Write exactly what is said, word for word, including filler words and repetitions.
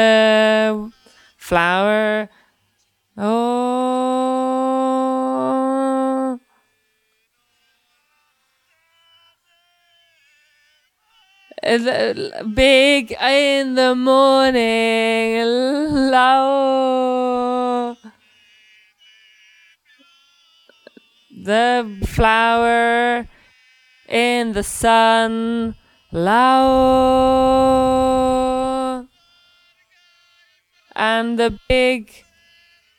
uh, flower. Oh, big in the morning, low. The flower in the sun, low. And the big